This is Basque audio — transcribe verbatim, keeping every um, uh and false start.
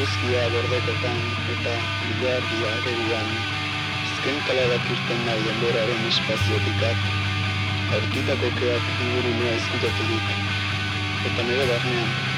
eguzkia bordekotan eta ilargia agerian, azken kaladak irten nahi denboraren espaziotikak, aurkitako keak ingurunea izkutaturik, eta nire barnean,